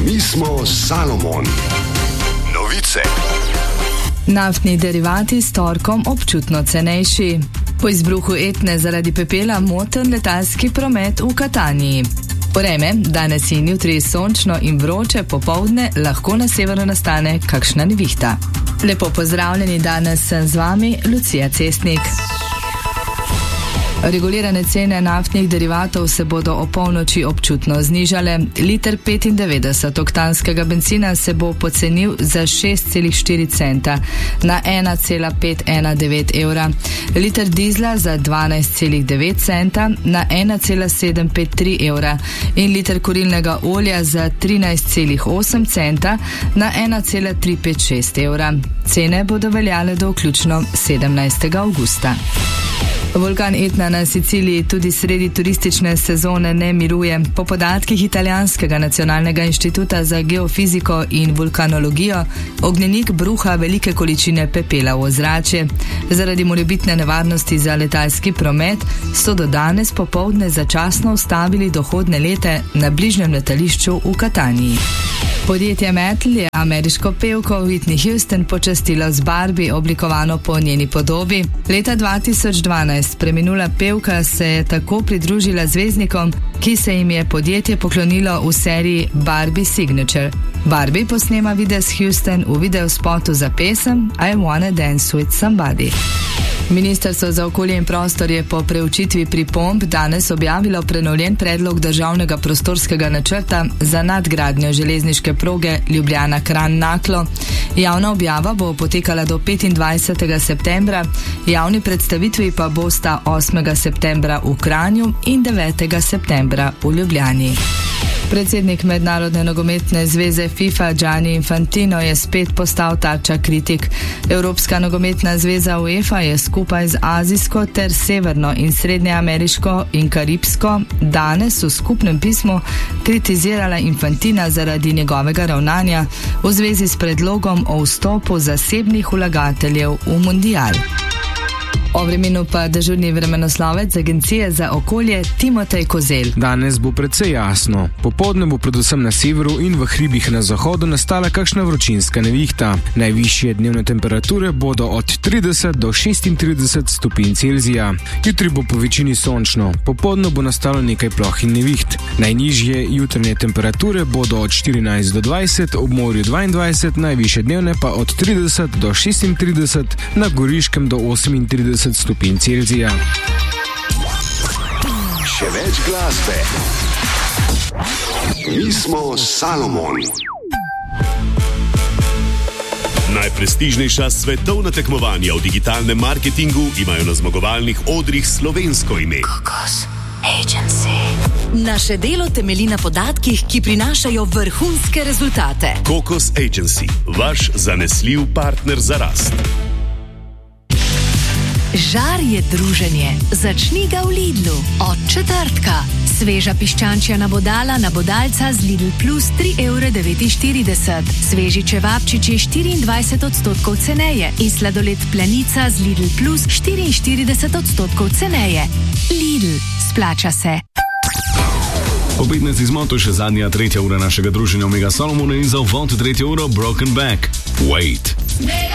Mi smo Salomon. Novice. Naftni derivati s torkom občutno cenejši. Po izbruhu Etne zaradi pepela moten letalski promet v Kataniji. Vreme, danes in jutri sončno in vroče, popoldne lahko na severu nastane kakšna nevihta. Lepo pozdravljeni, danes sem z vami Lucija Cestnik. Regulirane cene naftnih derivatov se bodo o polnoči občutno znižale. Liter 95-oktanskega bencina se bo pocenil za 6,4 centa na 1,519 evra. Liter dizla za 12,9 centa na 1,753 evra in liter kurilnega olja za 13,8 centa na 1,356 evra. Cene bodo veljale do vključno 17. avgusta. Vulkan Etna na Siciliji tudi sredi turistične sezone ne miruje. Po podatkih Italijanskega nacionalnega inštituta za geofiziko in vulkanologijo, ognjenik bruha velike količine pepela v ozračje. Zaradi morebitne nevarnosti za letalski promet so do danes popoldne začasno ustavili dohodne lete na bližnjem letališču v Kataniji. Podjetje Metal je ameriško pevko Whitney Houston počastilo z Barbie, oblikovano po njeni podobi. Leta 2012 preminula pevka se je tako pridružila zvezdnikom, ki se jim je podjetje poklonilo v seriji Barbie Signature. Barbie posnema videz Houston v videospotu za pesem I Wanna Dance With Somebody. Ministrstvo za okolje in prostor je po preučitvi pripomb danes objavilo prenovljen predlog državnega prostorskega načrta za nadgradnjo železniške proge Ljubljana-Kranj-Naklo. Javna objava bo potekala do 25. septembra, javni predstavitvi pa bosta 8. septembra v Kranju in 9. septembra v Ljubljani. Predsednik Mednarodne nogometne zveze FIFA Gianni Infantino je spet postal tarča kritik. Evropska nogometna zveza UEFA je skupaj z azijsko ter severno in srednjeameriško in karibsko danes v skupnem pismu kritizirala Infantina zaradi njegovega ravnanja v zvezi s predlogom o vstopu zasebnih vlagateljev v mundial. O vremenu pa dežurni vremenoslovec Agencije za okolje Timotej Kozel. Danes bo precej jasno. Popoldne bo predvsem na severu in v hribih na zahodu nastala kakšna vročinska nevihta. Najvišje dnevne temperature bodo od 30 do 36 stopinj Celzija. Jutri bo po večini sončno. Popoldne bo nastalo nekaj ploh in neviht. Najnižje jutranje temperature bodo od 14 do 20, ob morju 22, najvišje dnevne pa od 30 do 36, na Goriškem do 38 stopinj Celzija. Še več glasbe. Mi smo Salomon. Najprestižnejša svetovna tekmovanja v digitalnem marketingu imajo na zmagovalnih odrih slovensko ime. Kokos Agency. Naše delo temelji na podatkih, ki prinašajo vrhunske rezultate. Kokos Agency, vaš zanesljiv partner za rast. Žar je druženje. Začni ga v Lidlu. Od četrtka. Sveža piščančja nabodala nabodalca z Lidl Plus 3,49 €. Sveži čevapčiči 24% ceneje in sladoled Planica z Lidl Plus 44% ceneje. Lidl, splača se. Po 15 zmoto še zadnja tretja ura našega druženja Omega Salomona in za uvod tretjo uro Broken Back. Wait.